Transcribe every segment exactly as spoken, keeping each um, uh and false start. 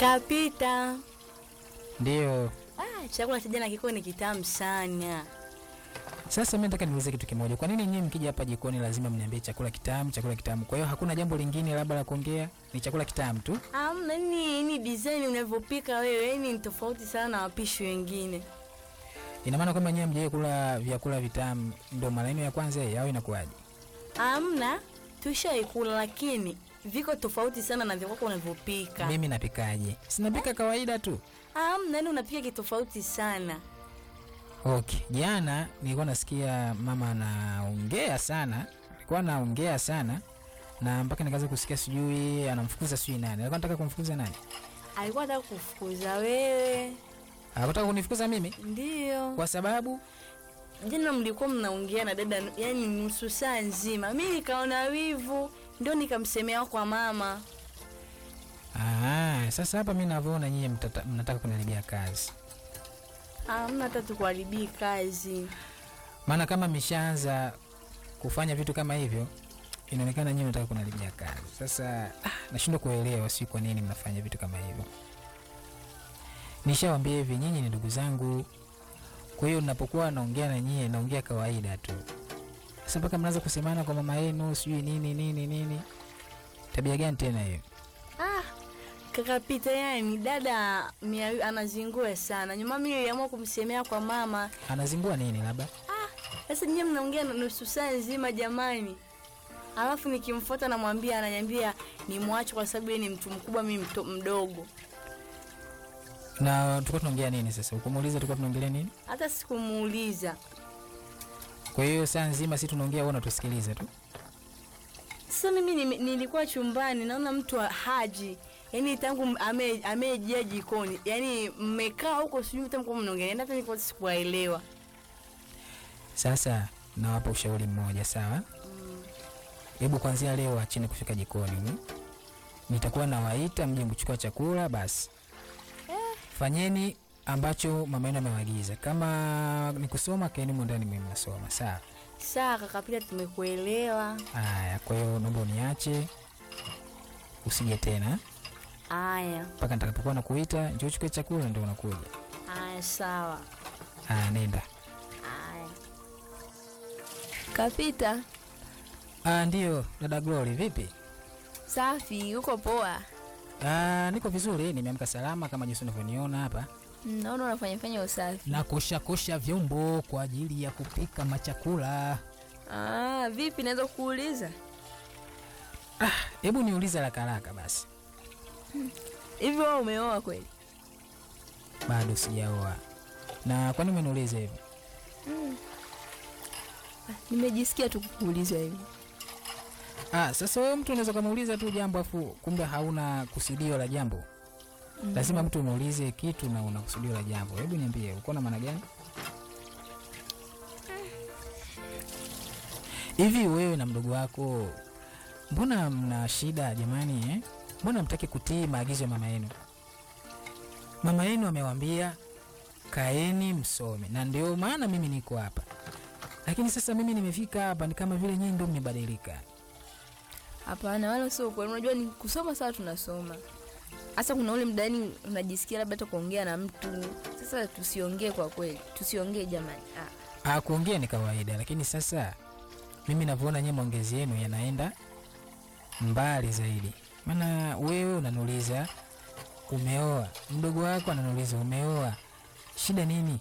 Kapita. Ndio. Ah, chakula cha jana kiko ni kitamu sana. Sasa mimi nataka niulize kitu kimoja. Kwa nini nyinyi mkija hapa jikoni lazima mniambie chakula kitamu, chakula kitamu? Kwa hiyo hakuna jambo lingine labda la kuongea? Ni chakula kitamu tu? Ah, nani ni design unavyopika wewe, ni tofauti sana na wapishi wengine. Ina maana kwamba nyinyi mjaye kula vyakula vitamu ndio mara yenu ya kwanza yao inakuaje? Hamna, tushaikula lakini viko tofauti sana na vyakula unavyopika. Mimi napikaje? Sinapika kawaida tu. Hamna, nani unapika kitofauti sana. Okay, jana nilikuwa nasikia mama anaongea sana. Alikuwa anaongea sana na mpaka nikaanza kusikia sijui anamfukuza sijui nani. Alikuwa anataka kumfukuza nani? Alikuwa anataka kufukuza wewe. Anataka kunifukuza mimi? Ndio. Kwa sababu jana mlikuwa mnaongea na dada, yani nusu saa nzima. Mimi nikaona wivu, ndio nikamsemea kwa mama. Ah, sasa hapa mimi navyoona nyinyi mnataka kunilibia kazi. Hamna hata tukuharibia kazi. Maana kama mshaanza kufanya vitu kama hivyo, inaonekana nyinyi mnataka kunilibia kazi. Sasa ah, nashindwa kuelewa si kwa nini mnafanya vitu kama hivyo. Nishawaambia hivi, nyinyi ni ndugu zangu. Kwa hiyo ninapokuwa naongea na nyinyi naongea kawaida tu. Sasa mpaka mnaanza kusemana kwa mama yenu sijui nini nini nini. Tabia gani tena hiyo? Ah, kaka Pita, yani dada mia anazingua sana. Nyuma mimi niliamua kumsemea kwa mama. Anazingua nini labda? Ah, sasa nyinyi mnaongea nusu saa nzima jamani. Alafu nikimfuata namwambia, ananiambia nimwache kwa sababu yeye ni mtu mkubwa, mimi mtu mdogo. Na tulikuwa tunaongea nini sasa? Ukumuuliza tulikuwa tunaongelea nini? Hata sikumuuliza. Kwa hiyo saa nzima sisi tunaongea wewe unatusikiliza tu. Sasa mimi nilikuwa chumbani naona mtu haji. Yaani tangu ame amejia jikoni. Yaani mmekaa huko sijui tangu mnaongea. Hata nilikuwa sikuelewa. Sasa nawapa ushauri mmoja, sawa? Hebu mm. Kuanzia leo acheni kufika jikoni. Hmm? Nitakuwa nawaita mje mchukue chakula basi. Eh. Fanyeni ambacho mama yenu amewaagiza. Kama ni kusoma kaeni ndani mimi mnasoma, sawa? Sawa kaka Pita, tumekuelewa. Haya, kwa hiyo naomba uniache. Usije tena. Haya. Paka nitakapokuwa nakuita, njoo uchukue chakula ndio unakuja. Haya, sawa. Ah, nenda. Haya. Kapita. Ah, ndio, dada Glory, vipi? Safi, uko poa? Ah, niko vizuri, nimeamka salama kama jinsi unavyoniona hapa. Naona unafanya fanya usafi. Na kosha kosha vyombo kwa ajili ya kupika machakula. Ah, vipi naweza kuuliza? Ah, hebu niulize haraka haraka basi. Hivi wewe umeoa kweli? Bado sijaoa. Na kwa nini umeniuliza hivi? Mm. Ah, nimejisikia tu kukuuliza hivi. Ah, sasa wewe mtu unaweza kumuuliza tu jambo afu kumbe hauna kusudio la jambo. Mm. Lazima mtu umuulize kitu na una kusudio la jambo. Hebu niambie, uko na maana gani? Hivi wewe na mdogo wako mbona mna shida jamani eh? Mbona mtaki kutii maagizo ya mama yenu? Mama yenu amewaambia kaeni msome na ndio maana mimi niko hapa. Lakini sasa mimi nimefika hapa ni kama vile nyinyi ndio mmebadilika. Hapana, wala sio kweli. Unajua ni kusoma sawa tunasoma. Hasa kuna ule mdani unajisikia labda hata kuongea na mtu. Sasa tusiongee kwa kweli. Tusiongee jamani. Ah, ah kuongea ni kawaida lakini sasa mimi ninavyoona nyinyi maongezi yenu yanaenda mbali zaidi. Maana wewe unaniuliza umeoa, mdogo wako ananiuliza umeoa. Shida nini?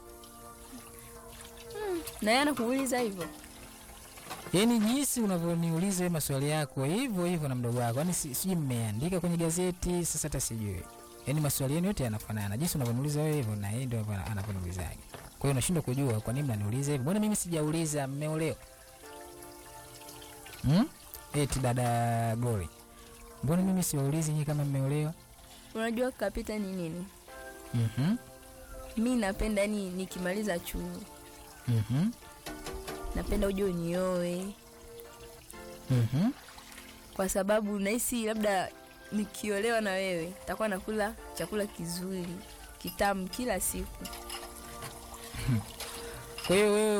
Hmm, na yeye anakuuliza hivyo. Yaani jinsi unavyoniuliza maswali yako hivyo hivyo na mdogo wako. Yaani siji mmeandika kwenye gazeti sasa hata sijui. Yaani maswali yenu yote yanafanana. Jinsi unavyoniuliza wewe hivyo na yeye ndio anavyoniulizaje. Kwa hiyo unashindwa kujua kwa nini mnaniuliza hivyo. Mbona mimi sijauliza mmeolewa? Hmm? Eti dada Glory. Mbona mimi siwaulizi nyinyi kama mmeolewa? Unajua Kapita ni nini? Mhm. Mimi napenda ni nikimaliza chuo. Mhm. Napenda uje unioe. Mhm. Kwa sababu nahisi labda nikiolewa na wewe nitakuwa nakula chakula kizuri, kitamu kila siku. Kwa hiyo wewe